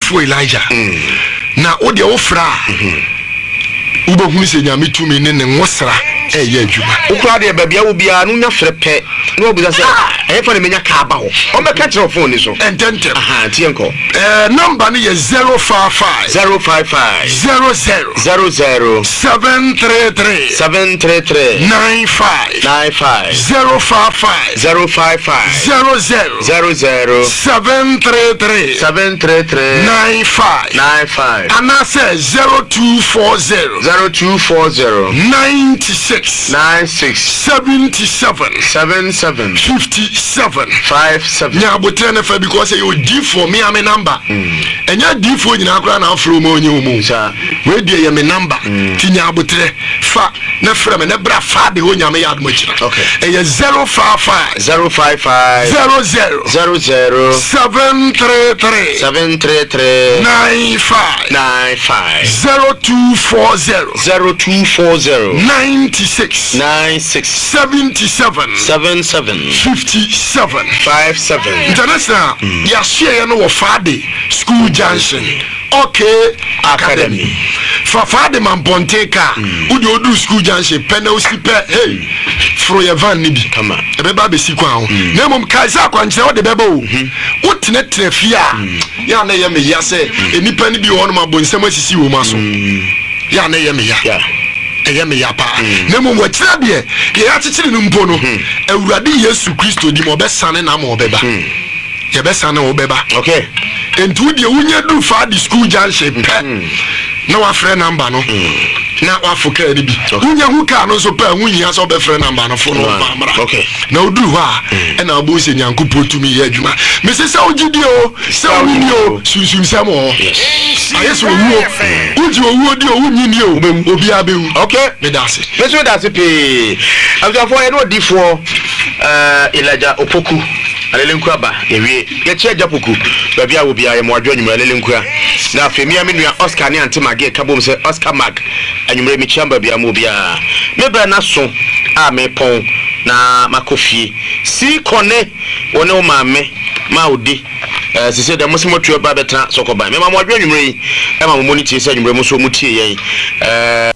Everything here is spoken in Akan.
odifu Elijah na ode ofra ubahunu se nyame tumi ne nwosra eye adwuma ukura de babia wo bia no nya frepe no obuza se fa ne menya ka ba ho o me ka kire phone ni so ententem aha tie nko number ni 055 00 733 95 055 00 733 95 and I say 0240 96 77 57 nya botre fa because you d for me am number enya d for nyina akra na afro mo onye omu we dey ye me number ti nya botre fa na fra me na bra fa de ho nya me yad mo kira eye 055 00 733 95 0240 96 77 57 international ya share no wo Fade School Junction okay academy Fade man Ponteka udi odu School Junction penalty pe hey fro ye van ni bi kama e be ba be si kwa ho na mom kaisa kwa nche wo de beba o wotine trafia ya na ye me ya se enipa ni bi wo no mabonsam asisi wo maso ya na ye me ya eyeme ya pa na mo watira de ye atitire no mpo no awurade Yesu Kristo di mo besane na mo beba ye besane wo beba okay entu de wunya du Fade School Junction pe na wa frɛ number no na wa foka ni bi wunya hu ka no so pa wunya so be frɛ number no fo no ba okay na odu ha e na bo se nyankopo tumi ye adwuma me se sa ogidi o se wuni o sunsun sam o ayeso wuo uji owuo di owunyi ni o obi abewu okay me dase pe after ye no difo Elijah Opoku alelenkua ba yewie ye che japoku babia wo bia ye mo adwo nyuma alelenkua na afemia menua Oscar ne antemage kabom se Oscar Mag anyumre mi chamba bia mo bia me bra na so a me pon na makofie si kone woni o maame ma odi sise da mo se mo tuo ba betra sokoban me ma mo adwo nyumre yi e ma mo monitie se anyumre mo so mo tie yen